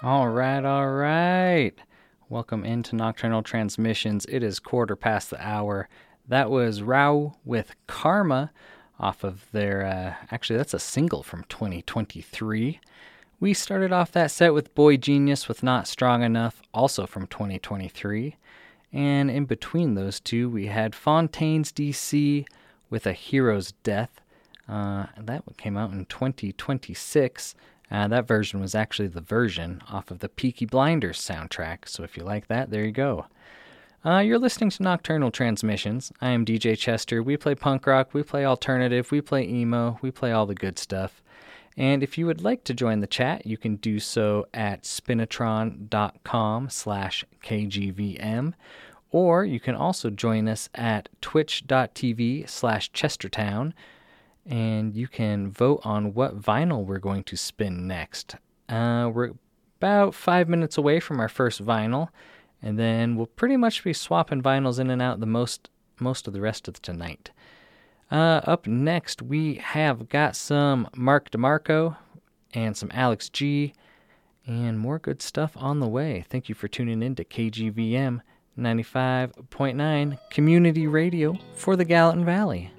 All right, all right. Welcome into Nocturnal Transmissions. It is quarter past the hour. That was Rao with Karma off of their, actually, that's a single from 2023. We started off that set with Boy Genius with Not Strong Enough, also from 2023. And in between those two, we had Fontaine's DC with A Hero's Death. That one came out in 2026. That version was actually the version off of the Peaky Blinders soundtrack, so if you like that, there you go. You're listening to Nocturnal Transmissions. I am DJ Chester. We play punk rock, we play alternative, we play emo, we play all the good stuff. And if you would like to join the chat, you can do so at spinatron.com/KGVM, or you can also join us at twitch.tv/Chestertown, and you can vote on what vinyl we're going to spin next. We're about 5 minutes away from our first vinyl, and then we'll pretty much be swapping vinyls in and out the most of the rest of tonight. Up next, we have got some Mark DeMarco and some Alex G, and more good stuff on the way. Thank you for tuning in to KGVM 95.9 Community Radio for the Gallatin Valley.